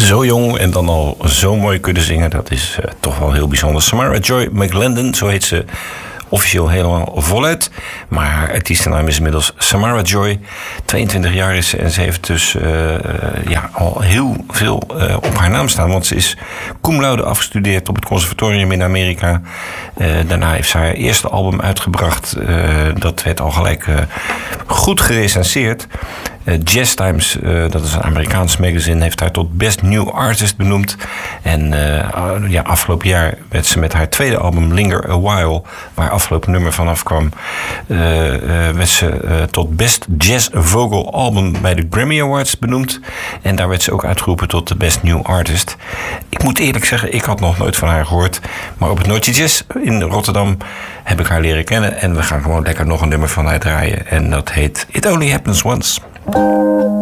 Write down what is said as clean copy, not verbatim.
Zo jong en dan al zo mooi kunnen zingen, dat is toch wel heel bijzonder. Samara Joy McLendon, zo heet ze officieel helemaal voluit. Maar haar artiestennaam is inmiddels Samara Joy. 22 jaar is ze en ze heeft dus al heel veel op haar naam staan. Want ze is cum laude afgestudeerd op het conservatorium in Amerika. Daarna heeft ze haar eerste album uitgebracht. Dat werd al gelijk goed gerecenseerd. Jazz Times, dat is een Amerikaans magazine, heeft haar tot Best New Artist benoemd. En afgelopen jaar werd ze met haar tweede album Linger a While, waar afgelopen nummer vanaf kwam, werd ze tot Best Jazz Vocal Album bij de Grammy Awards benoemd. En daar werd ze ook uitgeroepen tot de Best New Artist. Ik moet eerlijk zeggen, ik had nog nooit van haar gehoord. Maar op het Nootje Jazz in Rotterdam heb ik haar leren kennen. En we gaan gewoon lekker nog een nummer van haar draaien. En dat heet It Only Happens Once.